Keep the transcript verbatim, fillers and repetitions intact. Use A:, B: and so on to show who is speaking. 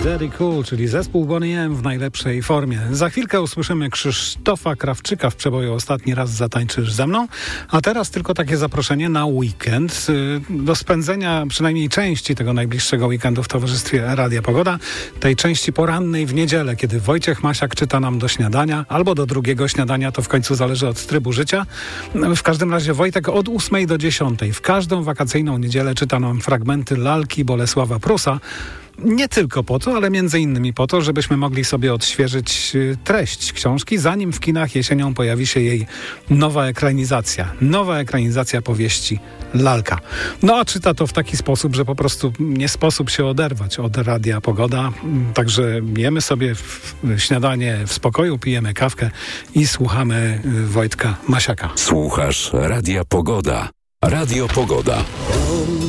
A: Daddy Cool, czyli zespół Boney M w najlepszej formie. Za chwilkę usłyszymy Krzysztofa Krawczyka w przeboju Ostatni raz zatańczysz ze mną, a teraz tylko takie zaproszenie na weekend do spędzenia przynajmniej części tego najbliższego weekendu w towarzystwie Radia Pogoda, tej części porannej w niedzielę, kiedy Wojciech Masiak czyta nam do śniadania, albo do drugiego śniadania, to w końcu zależy od trybu życia. W każdym razie Wojtek od ósmej do dziesiątej w każdą wakacyjną niedzielę czyta nam fragmenty lalki Bolesława Prusa. Nie tylko po to, ale między innymi po to, żebyśmy mogli sobie odświeżyć treść książki, zanim w kinach jesienią pojawi się jej nowa ekranizacja. Nowa ekranizacja powieści Lalka. No a czyta to w taki sposób, że po prostu nie sposób się oderwać od Radia Pogoda. Także jemy sobie śniadanie w spokoju, pijemy kawkę i słuchamy Wojtka Masiaka.
B: Słuchasz Radia Pogoda. Radio Pogoda.